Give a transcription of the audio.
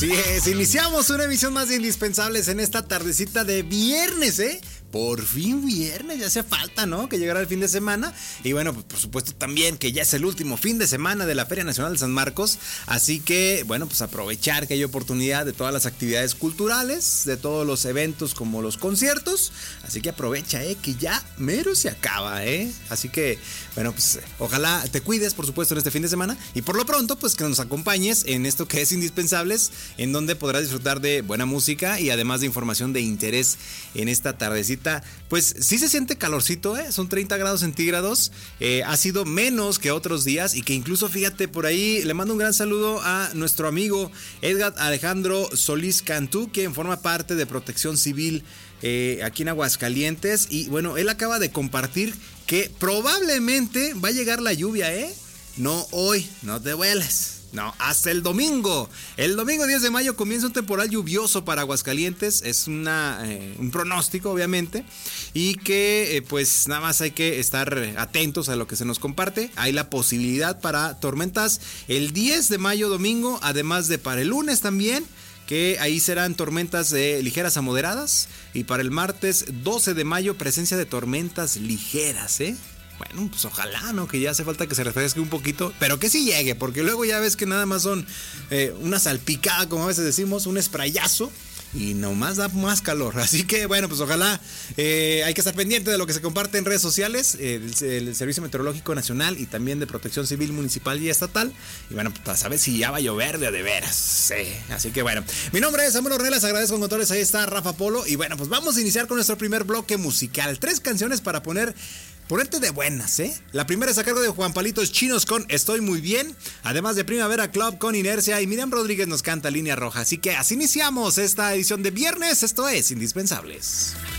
Sí, iniciamos una emisión más de Indispensables en esta tardecita de viernes, ¿eh? Por fin viernes, ya hace falta, ¿no? Que llegara el fin de semana. Y bueno, pues por supuesto también que ya es el último fin de semana de la Feria Nacional de San Marcos. Así que, bueno, pues aprovechar que hay oportunidad de todas las actividades culturales, de todos los eventos como los conciertos. Así que aprovecha, que ya mero se acaba, Así que, bueno, pues ojalá te cuides, por supuesto, en este fin de semana. Y por lo pronto, pues que nos acompañes en esto que es Indispensables, en donde podrás disfrutar de buena música y además de información de interés en esta tardecita. Pues sí se siente calorcito, son 30 grados centígrados, ha sido menos que otros días y que incluso, fíjate, por ahí le mando un gran saludo a nuestro amigo Edgar Alejandro Solís Cantú, quien forma parte de Protección Civil aquí en Aguascalientes, y bueno, él acaba de compartir que probablemente va a llegar la lluvia, no hoy, no te vueles. No, hasta el domingo. El domingo 10 de mayo comienza un temporal lluvioso para Aguascalientes. Es un pronóstico, obviamente. Y que pues nada más hay que estar atentos a lo que se nos comparte. Hay la posibilidad para tormentas el 10 de mayo domingo. Además de para el lunes también, que ahí serán tormentas ligeras a moderadas. Y para el martes 12 de mayo presencia de tormentas ligeras, Bueno, pues ojalá, ¿no? Que ya hace falta que se refresque un poquito, pero que sí llegue, porque luego ya ves que nada más son una salpicada, como a veces decimos, un sprayazo, y nomás da más calor. Así que, bueno, pues ojalá hay que estar pendiente de lo que se comparte en redes sociales, el Servicio Meteorológico Nacional y también de Protección Civil Municipal y Estatal. Y bueno, pues para saber si ya va a llover de veras. Sí. Así que bueno, mi nombre es Samuel Ornelas, agradezco con controles, ahí está Rafa Polo. Y bueno, pues vamos a iniciar con nuestro primer bloque musical. 3 canciones para ponerte de buenas, La primera es a cargo de Juan Palitos Chinos con Estoy Muy Bien, además de Primavera Club con Inercia, y Miriam Rodríguez nos canta Línea Roja. Así que así iniciamos esta edición de viernes. Esto es Indispensables.